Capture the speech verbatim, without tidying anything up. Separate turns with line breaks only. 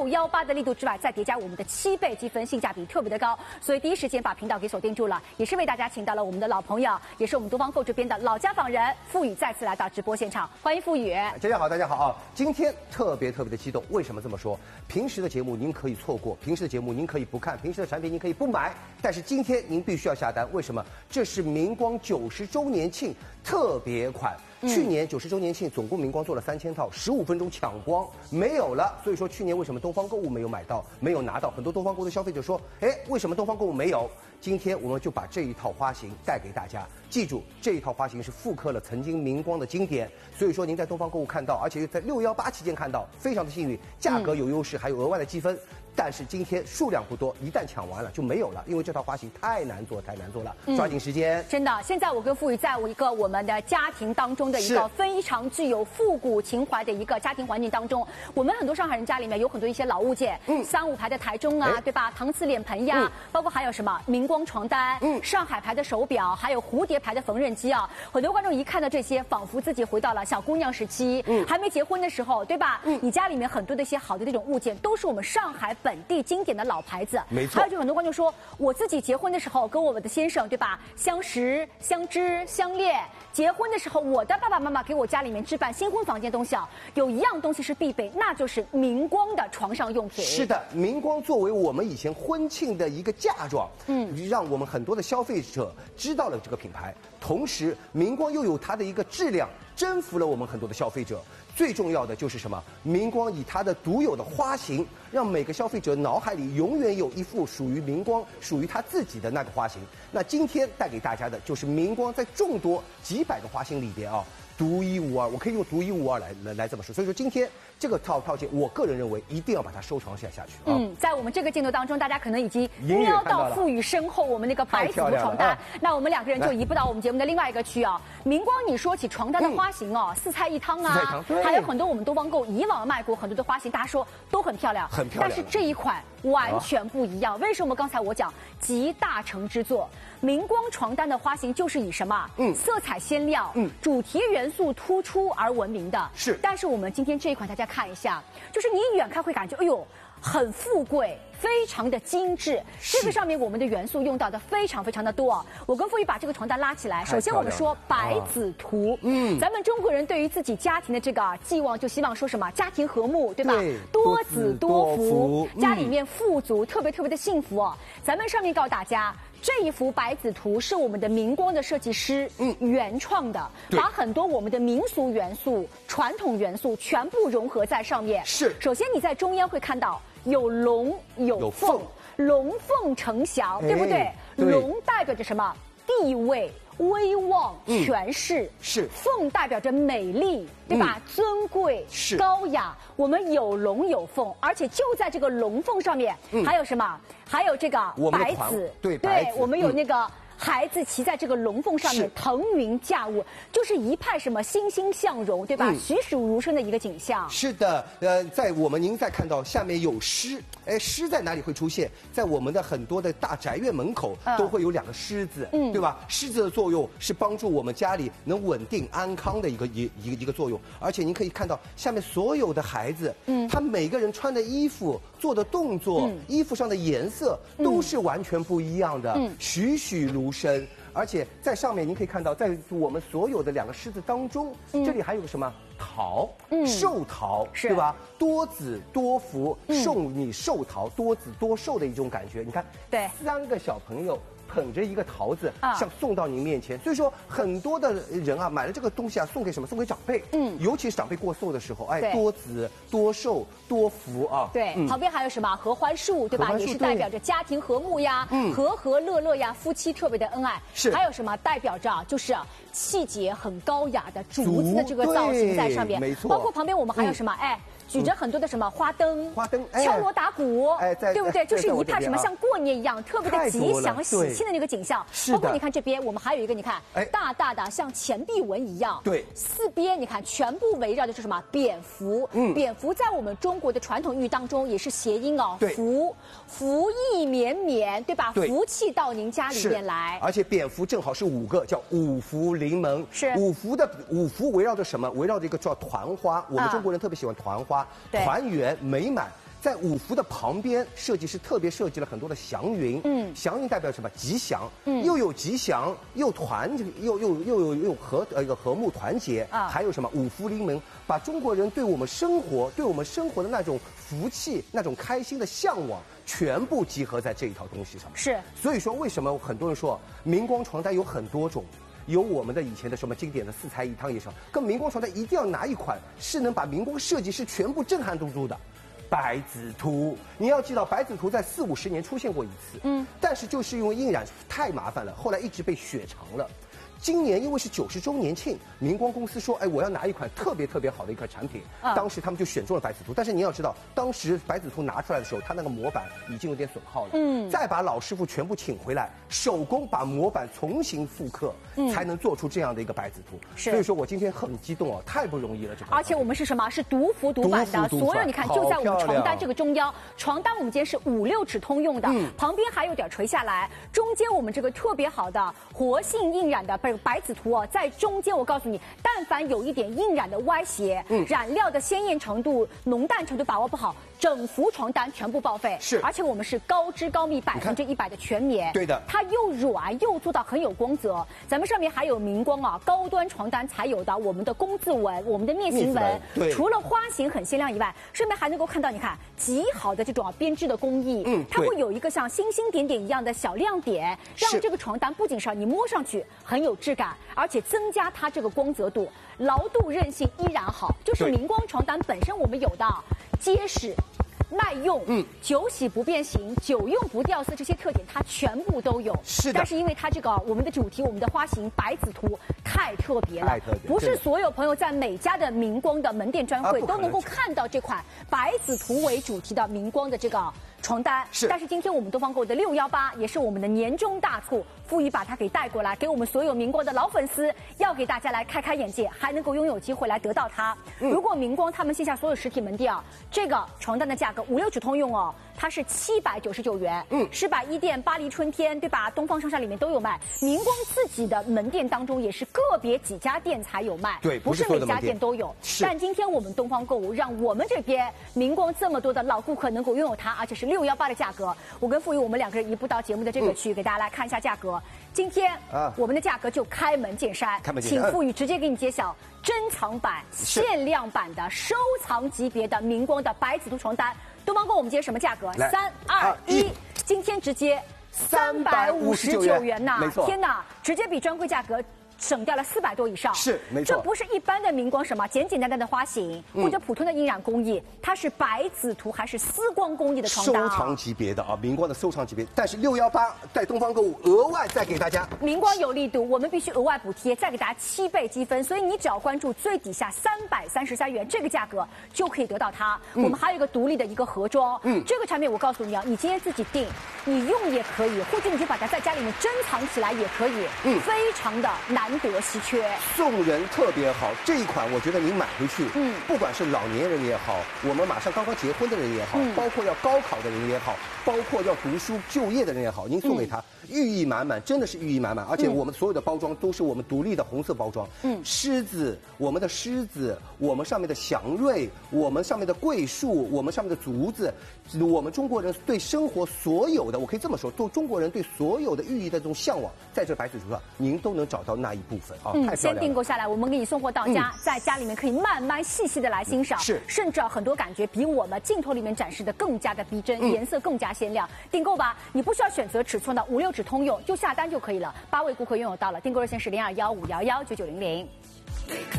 六幺八的力度之外，再叠加我们的七倍积分，性价比特别的高，所以第一时间把频道给锁定住了，也是为大家请到了我们的老朋友，也是我们东方购这边的老家访人傅宇再次来到直播现场，欢迎傅宇。
大家好，大家好啊！今天特别特别的激动，为什么这么说？平时的节目您可以错过，平时的节目您可以不看，平时的产品您可以不买，但是今天您必须要下单，为什么？这是明光九十周年庆特别款。嗯、去年九十周年庆，总共明光做了三千套，十五分钟抢光，没有了。所以说去年为什么东方购物没有买到，没有拿到？很多东方购物的消费者说，哎，为什么东方购物没有？今天我们就把这一套花型带给大家。记住，这一套花型是复刻了曾经明光的经典，所以说您在东方购物看到，而且在六幺八期间看到，非常的幸运，价格有优势，还有额外的积分。但是今天数量不多，一旦抢完了就没有了，因为这套花型太难做，太难做了，抓紧时间。
真的，现在我跟傅宇在一个我们的家庭当中的一个非常具有复古情怀的一个家庭环境当中，我们很多上海人家里面有很多一些老物件，嗯，三五牌的台钟啊，对吧？搪瓷脸盆呀，嗯、包括还有什么明光床单，嗯，上海牌的手表，还有蝴蝶牌的缝纫机啊。很多观众一看到这些，仿佛自己回到了小姑娘时期，嗯，还没结婚的时候，对吧？嗯，你家里面很多的一些好的这种物件，都是我们上海本地经典的老牌子，
没错。
还有就很多观众说，我自己结婚的时候跟我的先生，对吧？相识、相知、相恋。结婚的时候，我的爸爸妈妈给我家里面置办新婚房间东西啊，有一样东西是必备，那就是明光的床上用品。
是的，明光作为我们以前婚庆的一个嫁妆，嗯，让我们很多的消费者知道了这个品牌。同时，明光又有它的一个质量，征服了我们很多的消费者。最重要的就是什么？明光以它的独有的花型，让每个消费者脑海里永远有一副属于明光、属于他自己的那个花型。那今天带给大家的就是明光在众多几百个花型里边啊，独一无二。我可以用独一无二来来来这么说。所以说今天这个套套件，我个人认为一定要把它收藏下下去啊。
嗯，在我们这个镜头当中，大家可能已经瞄到傅宇身后我们那个白子图床单。啊、那我们两个人就移步到我们节目的另外一个区啊。明光，你说起床单的花型哦，嗯、四菜一汤啊，还有很多我们东方购以往卖过很多的花型，大家说都很漂亮，
很漂亮。
但是这一款完全不一样。啊、为什么？刚才我讲集大成之作，明光床单的花型就是以什么？嗯，色彩鲜亮，嗯，主题元素突出而闻名的。
是。
但是我们今天这一款，大家看一下，就是你远看会感觉，哎呦，很富贵。非常的精致，这个上面我们的元素用到的非常非常的多。我跟傅宇把这个床单拉起来，首先我们说百子图，嗯，咱们中国人对于自己家庭的这个寄望，就希望说什么家庭和睦，对吧？
对，
多子多福，
嗯、
家里面富足，特别特别的幸福哦。咱们上面告诉大家。这一幅百子图是我们的明光的设计师嗯原创的，把很多我们的民俗元素、传统元素全部融合在上面。
是，
首先你在中央会看到有龙有凤，龙凤呈祥，对不对？龙代表着什么？地位。威望、权势、嗯、
是
凤代表着美丽，对吧？嗯、尊贵、
是
高雅。我们有龙有凤，而且就在这个龙凤上面，嗯、还有什么？还有这个白子，
对
对，
白子
我们有那个。嗯孩子骑在这个龙凤上面腾云驾雾，就是一派什么欣欣向荣，对吧？嗯、栩栩如生的一个景象。
是的，呃，在我们您再看到下面有狮，哎，狮在哪里会出现？在我们的很多的大宅院门口、嗯、都会有两个狮子，嗯，对吧？狮子的作用是帮助我们家里能稳定安康的一个一一个一个作用。而且您可以看到下面所有的孩子，嗯，他每个人穿的衣服、做的动作、嗯、衣服上的颜色都是完全不一样的，嗯，栩栩如生。而且在上面您可以看到，在我们所有的两个狮子当中，嗯、这里还有个什么桃，嗯，寿桃，对吧？多子多福，嗯、寿你寿桃，多子多寿的一种感觉。你看，
对，
三个小朋友。捧着一个桃子，像送到您面前。所以说，很多的人啊，买了这个东西啊，送给什么？送给长辈。嗯，尤其是长辈过寿的时候，哎，多子多寿多福啊。
对，嗯、旁边还有什么合欢树，对吧？也是代表着家庭和睦呀，嗯、和和乐乐呀，夫妻特别的恩爱。
是，
还有什么代表着就是气节很高雅的竹子的这个造型在上面。
没错。
包括旁边我们还有什么？嗯、哎。举着很多的什么花灯、
花灯、
敲锣打鼓，
哎，
对不对？就是一派什么像过年一样特别的吉祥喜庆的那个景象。包括你看这边，我们还有一个，你看，大大的像钱币纹一样，
对，
四边你看全部围绕的是什么？蝙蝠。嗯，蝙蝠在我们中国的传统寓意当中也是谐音哦，福福意绵绵，对吧？福气到您家里面来。
而且蝙蝠正好是五个，叫五福临门。
是
五福的五福围绕着什么？围绕着一个叫团花，我们中国人特别喜欢团花。团圆美满， 在五福的旁边，设计师特别设计了很多的祥云。嗯，祥云代表什么？吉祥。嗯，又有吉祥，又团，又又又有又和呃一个和睦团结啊，还有什么五福临门，把中国人对我们生活、对我们生活的那种福气、那种开心的向往，全部集合在这一套东西上面。
是，
所以说为什么很多人说明光床单有很多种？有我们的以前的什么经典的四菜一汤也是，跟明光床单一定要拿一款是能把明光设计师全部震撼住住的。白子图，你要知道白子图在四五十年出现过一次，嗯，但是就是因为印染太麻烦了，后来一直被雪藏了。今年因为是九十周年庆，明光公司说，哎，我要拿一款特别特别好的一款产品，啊、当时他们就选中了白子图。但是你要知道，当时白子图拿出来的时候，它那个模板已经有点损耗了，嗯，再把老师傅全部请回来，手工把模板重新复刻，嗯，才能做出这样的一个白子图。
是，
所以说我今天很激动哦，太不容易了这个。
而且我们是什么？是独幅独版的，所有你看就在我们床单这个中央，床单我们今天是五六尺通用的，嗯、旁边还有点垂下来，中间我们这个特别好的活性印染的白白子图哦。在中间，我告诉你，但凡有一点印染的歪斜，嗯，染料的鲜艳程度、浓淡程度把握不好，整幅床单全部报废。
是，
而且我们是高织高密，百分之一百的全棉。
对的，
它又软又做到很有光泽。咱们上面还有明光啊，高端床单才有的我们的工字纹、我们的面型纹。
对，
除了花型很鲜亮以外，顺便还能够看到，你看极好的这种、啊、编织的工艺。嗯，它会有一个像星星点点一样的小亮点，让这个床单不仅是你摸上去很有质感，而且增加它这个光泽度、牢度、韧性依然好，就是明光床单本身我们有的结实、耐用、嗯，久洗不变形、久用不掉色这些特点，它全部都有。
是的。
但是因为它这个我们的主题，我们的花型白子图太特别了，
太特别，
不是所有朋友在每家的明光的门店专柜、啊、都能够看到这款白子图为主题的明光的这个床单。
是。
但是今天我们东方购的六一八也是我们的年终大促，傅仪把它给带过来，给我们所有明光的老粉丝，要给大家来开开眼界，还能够拥有机会来得到它。嗯、如果明光他们线下所有实体门店啊，这个床单的价格五六尺通用哦，它是七百九十九元。嗯，十百一店、巴黎春天，对吧？东方商厦里面都有卖。明光自己的门店当中也是个别几家店才有卖，
对，
不是每家店都有。但今天我们东方购物让我们这边明光这么多的老顾客能够拥有它，而且是六一八的价格。我跟傅仪我们两个人移步到节目的这个区域，嗯、给大家来看一下价格。今天啊，我们的价格就开门见山，
开门见山，
请傅仪直接给你揭晓珍藏版、限量版的收藏级别的明光的白子图床单。东方购我们今天什么价格？三二一，今天直接三百五十九元呐！
没错，
天哪，直接比专柜价格省掉了四百多以上。
是，没错，
这不是一般的明光什么简简单单的花型、嗯、或者普通的印染工艺，它是白子图还是丝光工艺的床单、啊、
收藏级别的啊，明光的收藏级别。但是六一八在东方购物额外再给大家，
明光有力度，我们必须额外补贴，再给大家七倍积分。所以你只要关注最底下三百三十三元这个价格就可以得到它。嗯、我们还有一个独立的一个盒装，嗯，这个产品我告诉你啊，你今天自己订，你用也可以，或者你就把它在家里面珍藏起来也可以，嗯，非常的难。难得稀缺，
送人特别好。这一款我觉得你买回去，嗯，不管是老年人也好，我们马上刚刚结婚的人也好，嗯、包括要高考的人也好，包括要读书就业的人也好，您送给他，嗯、寓意满满，真的是寓意满满。而且我们所有的包装都是我们独立的红色包装，嗯，狮子，我们的狮子，我们上面的祥瑞，我们上面的桂树，我们上面的竹子，我们中国人对生活所有的，我可以这么说，对中国人对所有的寓意的这种向往，在这白子图上，您都能找到那一部分啊，
嗯，
太漂亮了。
先订购下来，我们给你送货到家，嗯、在家里面可以慢慢细细的来欣赏，
是，
甚至很多感觉比我们镜头里面展示的更加的逼真，嗯、颜色更加鲜亮。订购吧，你不需要选择尺寸的，五六尺通用，就下单就可以了。八位顾客拥有到了，订购热线是零二幺五幺幺九九零零。